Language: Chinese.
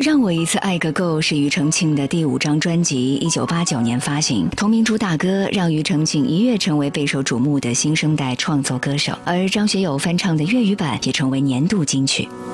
让我一次爱个够是庾澄庆的第5张专辑，1989年发行。同名主打歌让庾澄庆一跃成为备受瞩目的新生代创作歌手，而张学友翻唱的粤语版也成为年度金曲。